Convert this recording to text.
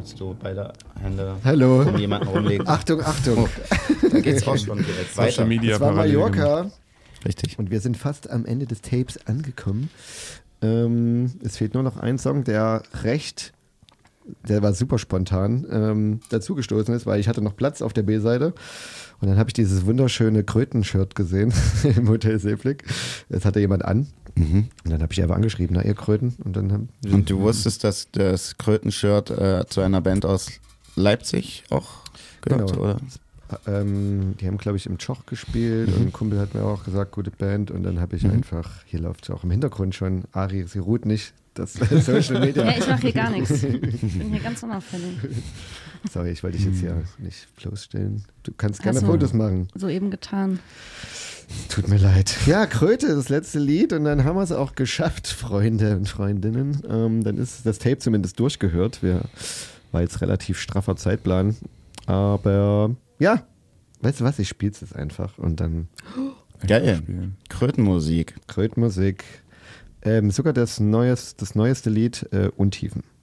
als du beide Hände Hallo. um jemanden rumlegst. Achtung. Da geht's auch schon direkt Social weiter. Media Das war parallel gemacht. Mallorca. Richtig. Und wir sind fast am Ende des Tapes angekommen. Es fehlt nur noch ein Song, der war super spontan, dazugestoßen ist, weil ich hatte noch Platz auf der B-Seite. Und dann habe ich dieses wunderschöne Kröten-Shirt gesehen im Hotel Seeblick. Das hatte jemand an. Und dann habe ich einfach angeschrieben, ihr Kröten. Und du wusstest, dass das Kröten-Shirt zu einer Band aus Leipzig auch gehört, Genau. oder? Die haben, glaube ich, im Tschoch gespielt und ein Kumpel hat mir auch gesagt, gute Band. Und dann habe ich einfach, hier läuft es auch im Hintergrund schon, Ari, sie ruht nicht, das Social Media. Ja, ich mache hier gar nichts. Ich bin hier ganz unauffällig. Sorry, ich wollte dich jetzt hier nicht bloßstellen. Du kannst gerne Hast du Fotos machen. Soeben getan. Tut mir leid. Ja, Kröte, das letzte Lied und dann haben wir es auch geschafft, Freunde und Freundinnen. Dann ist das Tape zumindest durchgehört. War jetzt relativ straffer Zeitplan. Aber ja, weißt du was, ich spiel's jetzt einfach und dann Geil. Krötenmusik. Krötenmusik. Sogar das neueste Lied, Untiefen.